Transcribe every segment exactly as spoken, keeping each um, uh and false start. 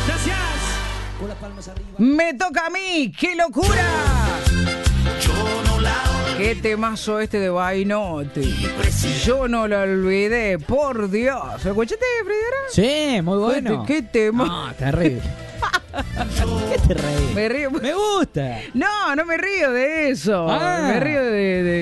Gracias. Me toca a mí, ¡qué locura! Qué temazo este de Vainote. Yo no lo olvidé, por Dios. ¿Escuchaste, Fridera? Sí, muy bueno. ¿Qué, qué tema? No, terrible. ¿Qué te reís? Me río. Me gusta. No, no me río de eso. Ah. Me río de... de...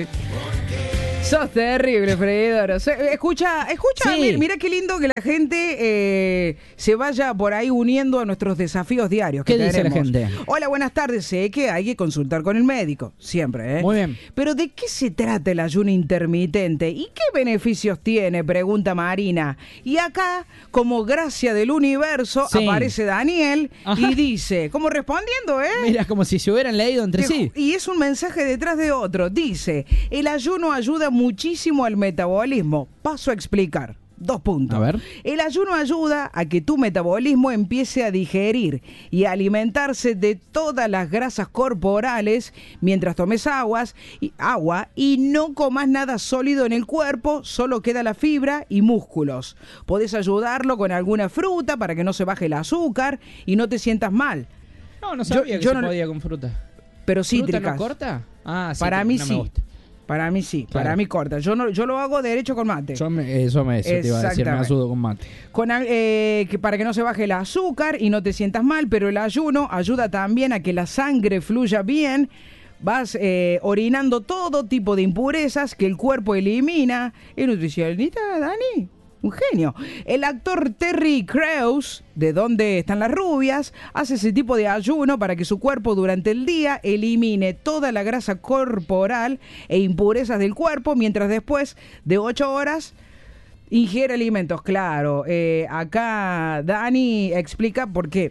Sos terrible, Freidor. O sea, escucha, escucha, Sí. mira, mira qué lindo que la gente eh, se vaya por ahí uniendo a nuestros desafíos diarios que ¿Qué dice la tenemos. gente? Hola, buenas tardes. Sé que hay que consultar con el médico, siempre, ¿eh? Muy bien. Pero ¿de qué se trata el ayuno intermitente? ¿Y qué beneficios tiene? Pregunta Marina. Y acá, como gracia del universo, Sí. aparece Daniel Ajá. y dice, como respondiendo, ¿eh? Mira, como si se hubieran leído entre Te sí. ju- Y es un mensaje detrás de otro. Dice, el ayuno ayuda muchísimo al metabolismo. Paso a explicar. Dos puntos. A ver. El ayuno ayuda a que tu metabolismo empiece a digerir y a alimentarse de todas las grasas corporales mientras tomes aguas y, agua y no comas nada sólido en el cuerpo, solo queda la fibra y músculos. Podés ayudarlo con alguna fruta para que no se baje el azúcar y no te sientas mal. No, no Yo- sabía que yo se no- podía con fruta. Pero ¿Fruta cítricas. no corta? Ah, sí. Para pero mí no sí. me gusta. Para mí sí, Claro. para mí corta. Yo no, yo lo hago derecho con mate. Yo me- eso me eso te iba a decir, me Exactamente. ayudo con mate. Con, al- eh, que para que no se baje el azúcar y no te sientas mal, pero el ayuno ayuda también a que la sangre fluya bien. Vas eh, orinando todo tipo de impurezas que el cuerpo elimina. ¿El nutricionista, Dani? Un genio. El actor Terry Crews, ¿de dónde están las rubias?, hace ese tipo de ayuno para que su cuerpo durante el día elimine toda la grasa corporal e impurezas del cuerpo, mientras después de ocho horas ingiere alimentos. Claro, eh, acá Dani explica por qué.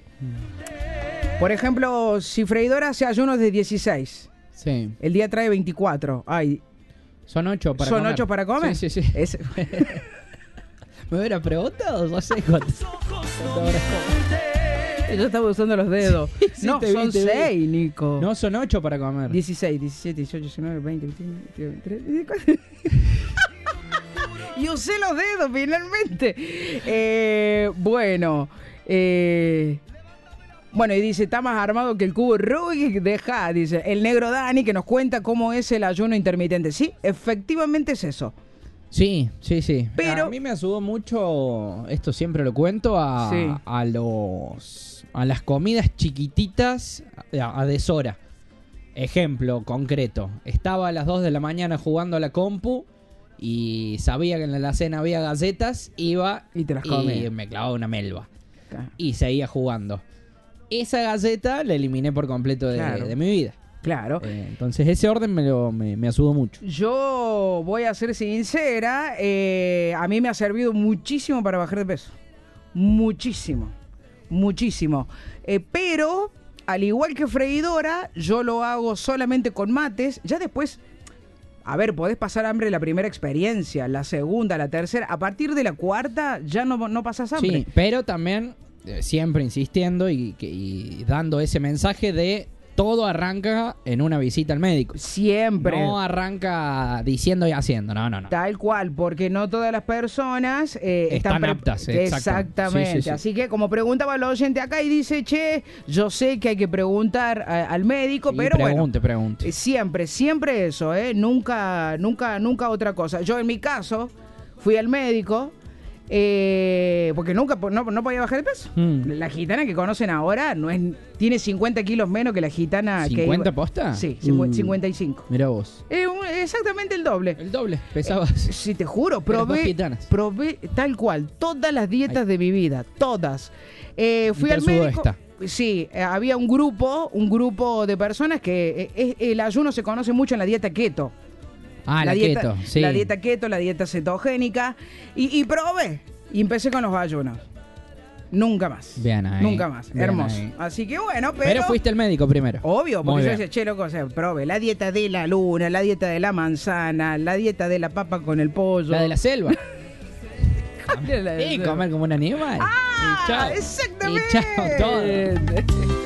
Por ejemplo, si Freidora hace ayunos de dieciséis, Sí. el día trae veinticuatro. Ay, Son ocho para ¿son comer. ocho para comer? Sí, sí, sí. Es- ¿Me hubiera preguntado? No sé cuánto. cuánto habrás comido. Yo estaba usando los dedos. Sí, sí, no, te vi, son te vi. seis, Nico. No, son ocho para comer. dieciséis, diecisiete, dieciocho, diecinueve, veinte, veintiuno, veintidós, veintitrés, veinticuatro. Y usé los dedos finalmente. Eh, bueno, eh, bueno, y dice, está más armado que el cubo Rubik. Deja, dice, el negro Dani que nos cuenta cómo es el ayuno intermitente. Sí, efectivamente es eso. Sí, sí, sí. Pero- a mí me ayudó mucho, esto siempre lo cuento, a, Sí. a los a las comidas chiquititas a, a deshora. Ejemplo concreto. Estaba a las dos de la mañana jugando a la compu y sabía que en la cena había galletas, iba Y te las comía. y me clavaba una melva. Y seguía jugando. Esa galleta la eliminé por completo de, Claro. de mi vida. Claro. Eh, entonces ese orden me, lo, me, me ayudó mucho. Yo voy a ser sincera, eh, a mí me ha servido muchísimo para bajar de peso. Muchísimo, muchísimo. Eh, pero, al igual que freidora, yo lo hago solamente con mates. Ya después, a ver, podés pasar hambre la primera experiencia, la segunda, la tercera. A partir de la cuarta ya no, no pasas hambre. Sí, pero también eh, siempre insistiendo y, que- y dando ese mensaje de todo arranca en una visita al médico. Siempre. No arranca diciendo y haciendo, no, no, no. Tal cual, porque no todas las personas eh, Están pre- aptas, que exacto. Exactamente. Sí, sí, sí. Así que, como preguntaba el oyente acá y dice, che, yo sé que hay que preguntar a- al médico, Y pero pregunte, bueno. pregunte. eh, Siempre, siempre eso, ¿eh? Nunca, nunca, nunca otra cosa. Yo, en mi caso, fui al médico. Eh, porque nunca po- no, no podía bajar de peso. Mm. La gitana que conocen ahora no es tiene cincuenta kilos menos que la gitana que ¿cincuenta iba- posta? Sí, cincu- Mm. cincuenta y cinco. Mira vos. Eh, un- exactamente el doble. El doble, pesabas. Sí, te juro, Eras dos probé, gitanas. probé tal cual, todas las dietas Ay. de mi vida, todas. Eh, fui Y te al ayudó médico. esta. Sí, eh, había un grupo, un grupo de personas que eh, es- el ayuno se conoce mucho en la dieta keto. Ah, la, dieta, keto, sí. La dieta keto, la dieta cetogénica. Y, y probé. Y empecé con los ayunos. Nunca más. Bien ahí, Nunca más. bien Hermoso. ahí. Así que bueno, pero. Pero fuiste al médico primero. Obvio, Muy porque yo bien. decía, che, loco, o sea, probé la dieta de la luna, la dieta de la manzana, la dieta de la papa con el pollo. La de la selva. La de la Y selva. comer como un animal. Ah, y chao. exactamente. Y chao todo.